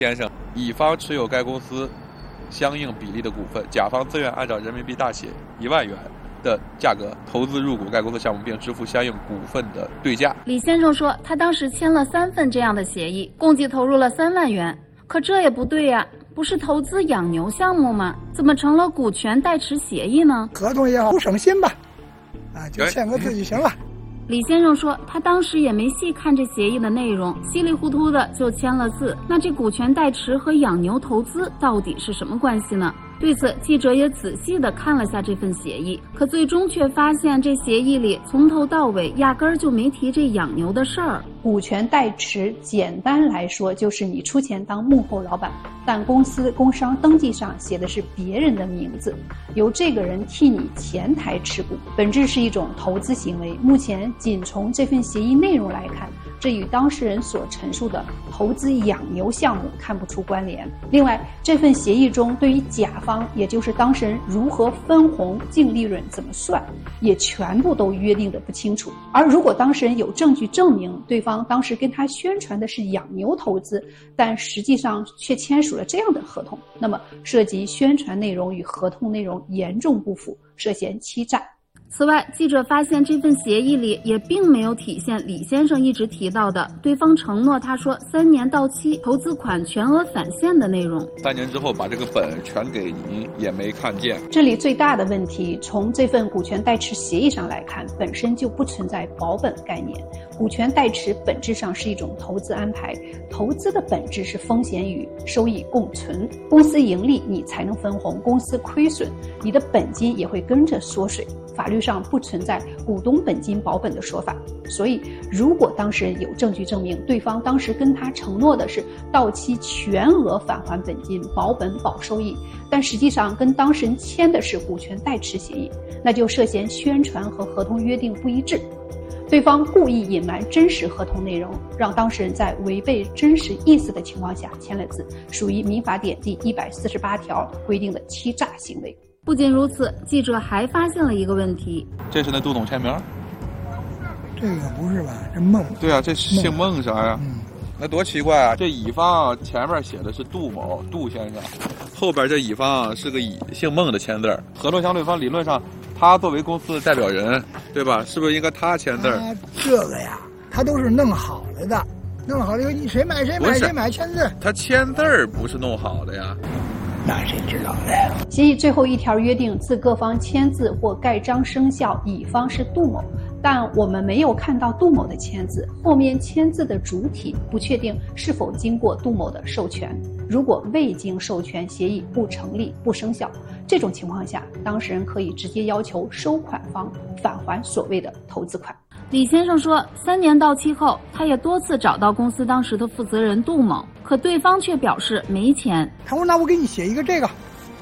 先生，乙方持有该公司相应比例的股份，甲方自愿按照人民币大写1万元的价格投资入股该公司项目，并支付相应股份的对价。 李先生说，他当时签了3份这样的协议，共计投入了3万元。可这也不对呀，不是投资养牛项目吗？怎么成了股权代持协议呢？ 合同也好，不省心吧，就签个字就行了。 李先生说，他当时也没细看这协议的内容，稀里糊涂的就签了字。那这股权代持和养牛投资到底是什么关系呢？对此，记者也仔细地看了下这份协议，可最终却发现这协议里从头到尾压根儿就没提这养牛的事儿。 股权代持简单来说就是你出钱当幕后老板，但公司工商登记上写的是别人的名字，由这个人替你前台持股，本质是一种投资行为。目前仅从这份协议内容来看，这与当事人所陈述的投资养牛项目看不出关联。另外，这份协议中对于甲方，也就是当事人如何分红、净利润怎么算，也全部都约定的不清楚。而如果当事人有证据证明对方当时跟他宣传的是养牛投资，但实际上却签署了这样的合同，那么涉及宣传内容与合同内容严重不符，涉嫌欺诈。 此外，记者发现这份协议里也并没有体现李先生一直提到的对方承诺他说3年到期投资款全额返现的内容。 3年之后把这个本全给您也没看见。 这里最大的问题，从这份股权代持协议上来看，本身就不存在保本概念。股权代持本质上是一种投资安排，投资的本质是风险与收益共存。公司盈利你才能分红，公司亏损你的本金也会跟着缩水。法律上不存在股东本金保本的说法，所以如果当事人有证据证明对方当时跟他承诺的是到期全额返还本金、保本保收益，但实际上跟当事人签的是股权代持协议，那就涉嫌宣传和合同约定不一致。对方故意隐瞒真实合同内容，让当事人在违背真实意思的情况下签了字，属于民法典第148条规定的欺诈行为。 不仅如此，记者还发现了一个问题。 这是那杜总签名？ 这个不是吧？这孟。 对啊，这姓孟啥呀？那多奇怪啊！这乙方前面写的是杜某，杜先生，后边这乙方是个姓孟的签字。合同相对方理论上，他作为公司的代表人，对吧？是不是应该他签字？ 这个呀，他都是弄好了的，弄好了以后你谁买谁买谁买签字。 他签字不是弄好的呀。 那谁知道的呀？ 协议最后一条约定，自各方签字或盖章生效，乙方是杜某，但我们没有看到杜某的签字，后面签字的主体不确定是否经过杜某的授权。如果未经授权，协议不成立不生效，这种情况下，当事人可以直接要求收款方返还所谓的投资款。 李先生说，3年到期后，他也多次找到公司当时的负责人杜某，可对方却表示没钱。 他说：“那我给你写一个这个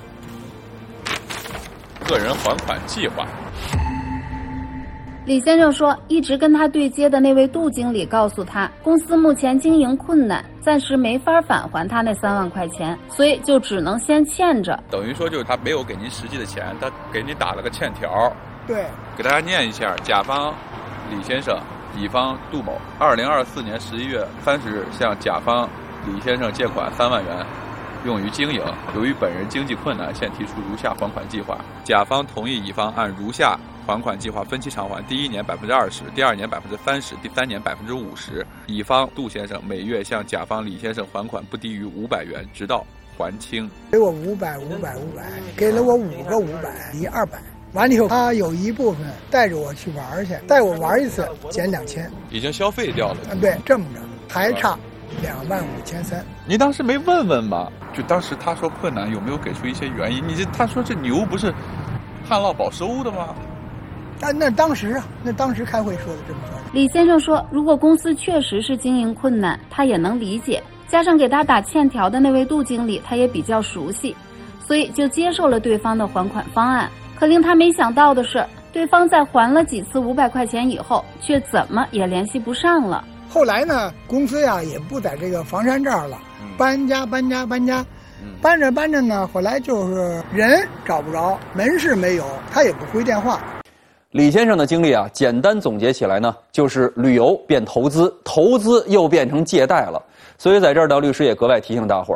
个人还款计划。” 李先生说，一直跟他对接的那位杜经理告诉他，公司目前经营困难，暂时没法返还他那3万块钱，所以就只能先欠着。 等于说就是他没有给您实际的钱，他给你打了个欠条。 对， 给大家念一下：甲方李先生，乙方杜某，2024年11月30日向甲方李先生借款3万元，用于经营。由于本人经济困难，现提出如下还款计划。甲方同意乙方按如下还款计划分期偿还：第1年20%，第2年30%，第3年50%。乙方杜先生每月向甲方李先生还款不低于500元，直到还清。 给我500，给了我5个500，一200。完了以后，他有一部分带着我去玩去，带我玩一次减2000， 已经消费掉了。 对，这么着还差25300。 您当时没问问吗？就当时他说困难，有没有给出一些原因？他说这牛不是旱涝保收的吗？ 那当时开会说的这么说的。 李先生说，如果公司确实是经营困难，他也能理解，加上给他打欠条的那位杜经理他也比较熟悉，所以就接受了对方的还款方案。可令他没想到的是，对方在还了几次500块钱以后，却怎么也联系不上了。 后来呢，公司呀也不在这个房山这儿了，搬家，搬着呢，后来就是人找不着，门市没有，他也不回电话。 李先生的经历啊，简单总结起来呢，就是旅游变投资，投资又变成借贷了。所以在这儿呢，律师也格外提醒大伙儿。